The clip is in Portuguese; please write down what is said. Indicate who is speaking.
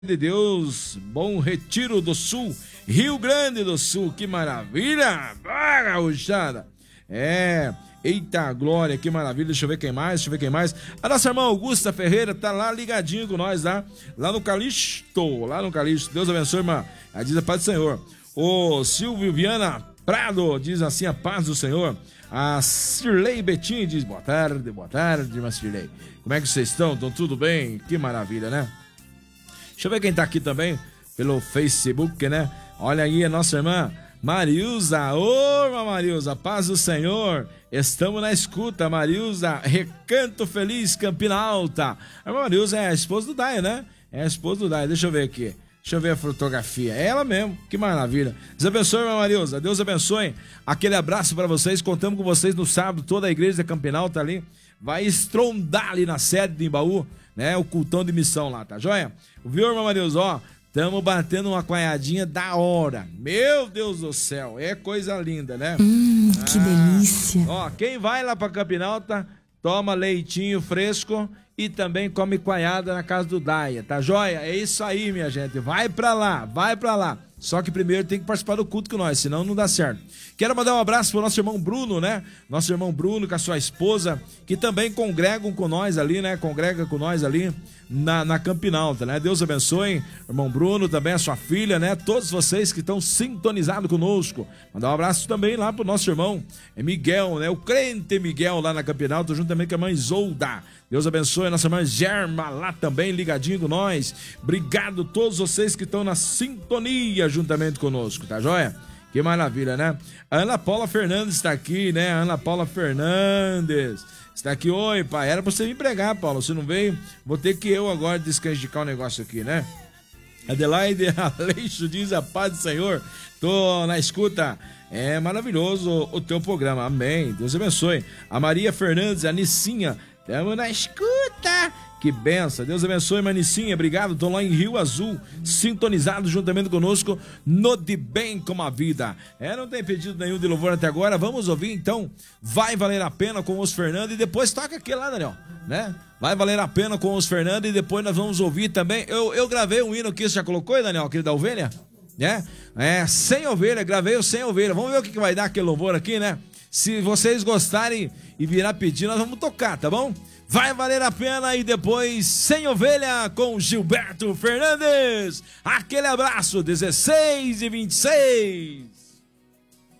Speaker 1: de Deus, Bom Retiro do Sul, Rio Grande do Sul, que maravilha, gauchada, eita glória, que maravilha, deixa eu ver quem mais, a nossa irmã Augusta Ferreira tá lá ligadinho com nós, lá no Calixto, Deus abençoe, irmã, ela diz a paz do Senhor. O Silvio Viana Prado diz assim, a paz do Senhor. A Cirlei Betim diz, boa tarde, irmã Cirlei, como é que vocês estão? Estão tudo bem? Que maravilha, né? Deixa eu ver quem tá aqui também, pelo Facebook, né? Olha aí a nossa irmã Marilza. Ô, irmã Marilza, paz do Senhor. Estamos na escuta, Marilza. Recanto Feliz, Campina Alta. A irmã Marilza é a esposa do Daio, né? É a esposa do Daio. Deixa eu ver aqui. Deixa eu ver a fotografia. É ela mesmo. Que maravilha. Deus abençoe, irmã Marilza. Deus abençoe. Aquele abraço para vocês. Contamos com vocês no sábado. Toda a igreja da Campina Alta ali vai estrondar ali na sede de Embaú, né? O cultão de missão lá, tá joia? Viu, irmã Marilza? Ó, estamos batendo uma coiadinha da hora. Meu Deus do céu, é coisa linda, né?
Speaker 2: Que delícia.
Speaker 1: Ó, quem vai lá pra Campina Alta, toma leitinho fresco e também come coiada na casa do Daia, tá joia? É isso aí, minha gente. Vai pra lá. Só que primeiro tem que participar do culto com nós, senão não dá certo. Quero mandar um abraço pro nosso irmão Bruno, né? Nosso irmão Bruno com a sua esposa, que também congregam com nós ali, né? Congrega com nós ali na Campina Alta, né? Deus abençoe, irmão Bruno, também a sua filha, né? Todos vocês que estão sintonizados conosco. Mandar um abraço também lá pro nosso irmão Miguel, né? O crente Miguel lá na Campina Alta, junto também com a mãe Isolda. Deus abençoe a nossa irmã Germa lá também, ligadinho com nós. Obrigado a todos vocês que estão na sintonia juntamente conosco, tá joia? Que maravilha, né? A Ana Paula Fernandes está aqui, né? A Ana Paula Fernandes está aqui. Oi, pai, era pra você me pregar, Paulo. Você não veio? Vou ter que eu agora descanjicar o negócio aqui, né? Adelaide Aleixo diz a paz do Senhor. Tô na escuta. É maravilhoso o teu programa. Amém. Deus abençoe. A Maria Fernandes, a Nicinha. Tamo na escuta. Que benção. Deus abençoe, Manicinha. Obrigado. Tô lá em Rio Azul, sintonizado juntamente conosco no De Bem com a Vida. Não tem pedido nenhum de louvor até agora. Vamos ouvir, então. Vai Valer a Pena com os Fernando. E depois toca aquele lá, Daniel, né? Vai Valer a Pena com os Fernando. E depois nós vamos ouvir também. Eu gravei um hino que você já colocou aí, Daniel? Aquele da ovelha? Né? Sem ovelha. Gravei o Sem Ovelha. Vamos ver o que vai dar aquele louvor aqui, né? Se vocês gostarem e virar pedir, nós vamos tocar, tá bom? Vai Valer a Pena e depois Sem Ovelha com Gilberto Fernandes. Aquele abraço, 16h26.